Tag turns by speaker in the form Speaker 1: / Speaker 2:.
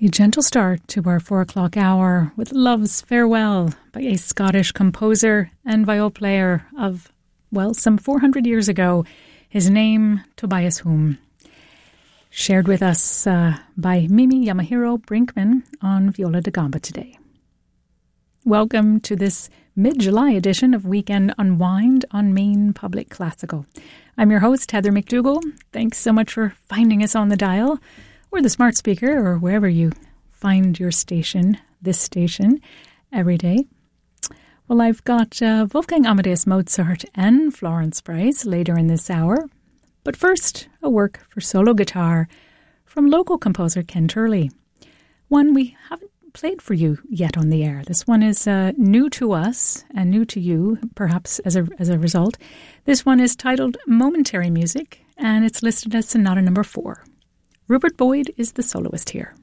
Speaker 1: A gentle start to our 4 o'clock hour with Love's Farewell by a Scottish composer and viol player of, well, some 400 years ago. His name, Tobias Hume. Shared with us by Mimi Yamahiro Brinkman on viola da gamba today. Welcome to this mid-July edition of Weekend Unwind on Maine Public Classical. I'm your host, Heather McDougall. Thanks so much for finding us on the dial, or the smart speaker, or wherever you find your station, this station, every day. Well, I've got Wolfgang Amadeus Mozart and Florence Price later in this hour. But first, a work for solo guitar from local composer Ken Turley. One we haven't played for you yet on the air. This one is new to us and new to you, perhaps as a result. This one is titled Momentary Music, and it's listed as Sonata Number 4. Rupert Boyd is the soloist here.